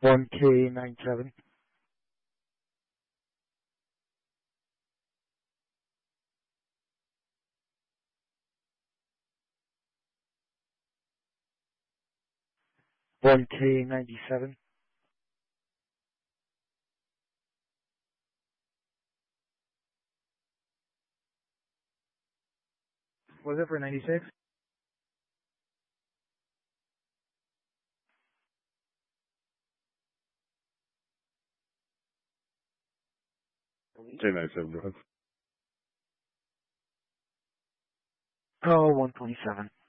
1K97. 1K97. Was it for 96? K97, go ahead. Oh, 127.